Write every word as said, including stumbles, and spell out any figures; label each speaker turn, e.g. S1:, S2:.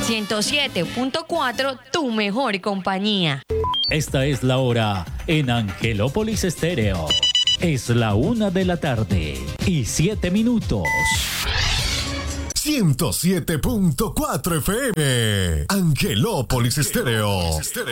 S1: ciento siete punto cuatro, tu mejor compañía.
S2: Esta es la hora en Angelópolis Estéreo. Es la una de la tarde y siete minutos.
S3: ciento siete punto cuatro F M. Angelópolis Estéreo.